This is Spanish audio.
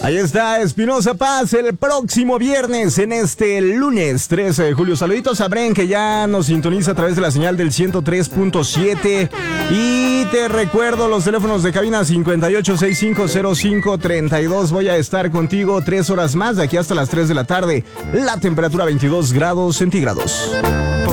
Ahí está Espinosa Paz el próximo viernes en este lunes 13 de julio. Saluditos a Bren que ya nos sintoniza a través de la señal del 103.7. Y te recuerdo los teléfonos de cabina 58650532. Voy a estar contigo 3 horas más de aquí hasta las 3 de la tarde. La temperatura 22 grados centígrados.